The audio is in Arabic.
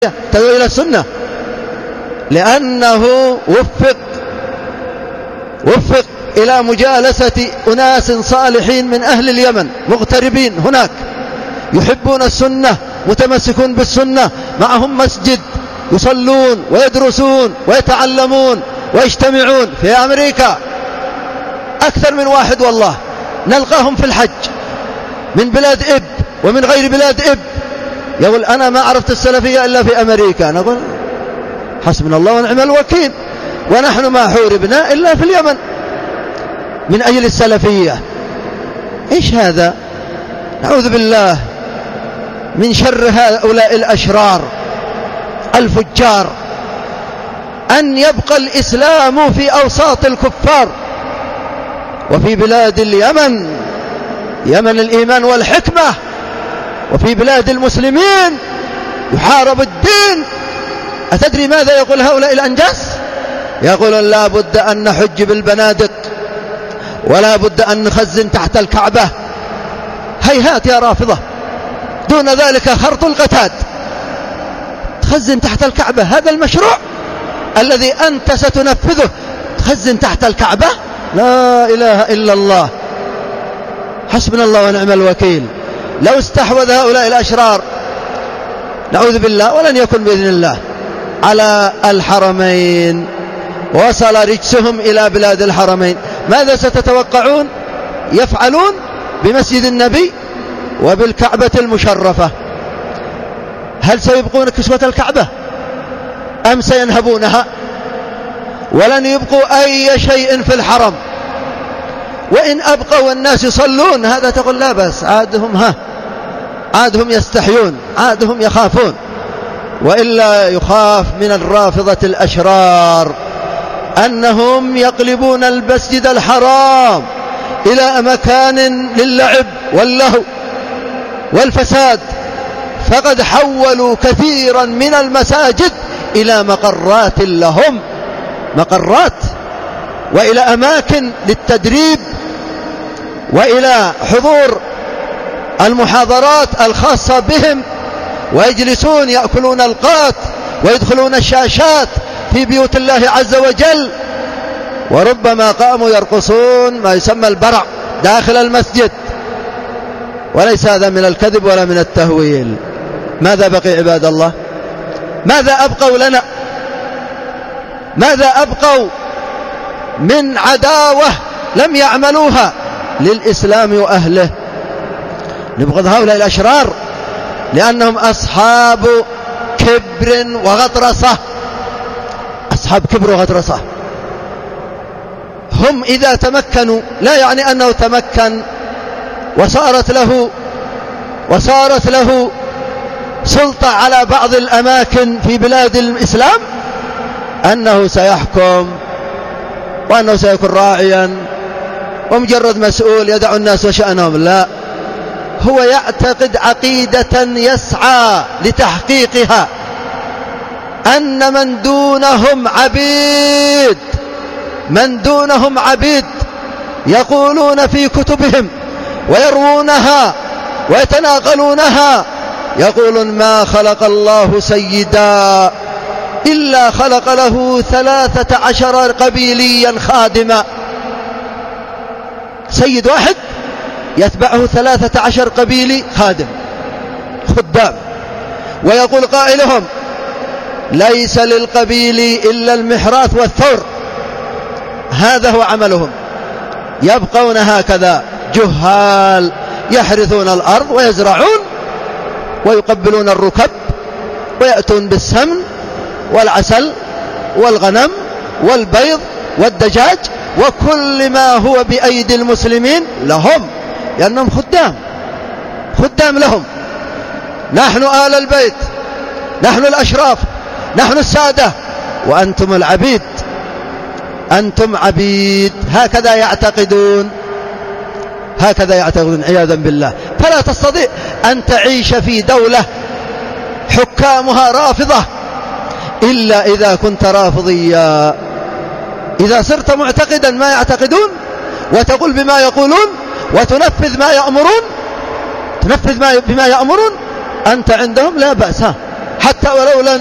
تدعو إلى السنة، لأنه وفق إلى مجالسة أناس صالحين من أهل اليمن مغتربين هناك يحبون السنة متمسكون بالسنة، معهم مسجد يصلون ويدرسون ويتعلمون ويجتمعون. في أمريكا أكثر من واحد والله نلقاهم في الحج من بلاد إب ومن غير بلاد إب، يقول أنا ما عرفت السلفية إلا في أمريكا. نقول حسبنا الله ونعم الوكيل، ونحن ما حوربنا إلا في اليمن من أجل السلفية. إيش هذا؟ نعوذ بالله من شر هؤلاء الأشرار الفجار، أن يبقى الإسلام في أوساط الكفار وفي بلاد اليمن، يمن الإيمان والحكمة، وفي بلاد المسلمين يحارب الدين. أتدري ماذا يقول هؤلاء الأنجاس؟ يقولون لا بد أن نحج بالبنادق، ولا بد أن نخزن تحت الكعبة. هيهات يا رافضة، دون ذلك خرط القتاد. تخزن تحت الكعبة، هذا المشروع الذي أنت ستنفذه، تخزن تحت الكعبة؟ لا إله إلا الله، حسبنا الله ونعم الوكيل. لو استحوذ هؤلاء الأشرار نعوذ بالله، ولن يكن بإذن الله، على الحرمين، وصل رجسهم إلى بلاد الحرمين، ماذا ستتوقعون يفعلون بمسجد النبي وبالكعبة المشرفة؟ هل سيبقون كسوة الكعبة أم سينهبونها؟ ولن يبقوا أي شيء في الحرم. وإن أبقوا الناس يصلون هذا تقول لا بس، عادهم يستحيون، عادهم يخافون. وإلا يخاف من الرافضة الأشرار أنهم يقلبون المسجد الحرام إلى مكان للعب واللهو والفساد، فقد حولوا كثيرا من المساجد إلى مقرات لهم، مقرات، وإلى أماكن للتدريب، وإلى حضور المحاضرات الخاصة بهم، ويجلسون يأكلون القات ويدخلون الشاشات في بيوت الله عز وجل، وربما قاموا يرقصون ما يسمى البرع داخل المسجد. وليس هذا من الكذب ولا من التهويل. ماذا بقي عباد الله؟ ماذا أبقوا لنا؟ ماذا أبقوا من عداوة لم يعملوها للإسلام وأهله؟ نبغض هؤلاء الأشرار لأنهم أصحاب كبر وغطرسة، أصحاب كبر وغطرسة. هم إذا تمكنوا، لا يعني أنه تمكن وصارت له سلطة على بعض الأماكن في بلاد الإسلام أنه سيحكم وأنه سيكون راعيا ومجرد مسؤول يدع الناس وشأنهم. لا، هو يعتقد عقيدة يسعى لتحقيقها، أن من دونهم عبيد يقولون في كتبهم ويروونها ويتناقلونها، يقولون ما خلق الله سيدا إلا خلق له 13 قبيليا خادما. سيد واحد يتبعه 13 قبيلي خادم خدام. ويقول قائلهم ليس للقبيل إلا المحراث والثور. هذا هو عملهم. يبقون هكذا جهال يحرثون الأرض ويزرعون ويقبلون الركب ويأتون بالسمن والعسل والغنم والبيض والدجاج وكل ما هو بأيدي المسلمين لهم، لأنهم خدام لهم. نحن آل البيت، نحن الأشراف، نحن السادة، وأنتم العبيد، أنتم عبيد. هكذا يعتقدون عياذا بالله. فلا تستطيع أن تعيش في دولة حكامها رافضة إلا إذا كنت رافضيا. إذا صرت معتقدا ما يعتقدون وتقول بما يقولون وتنفذ ما يأمرون، بما يأمرون، أنت عندهم لا بأس، حتى ولو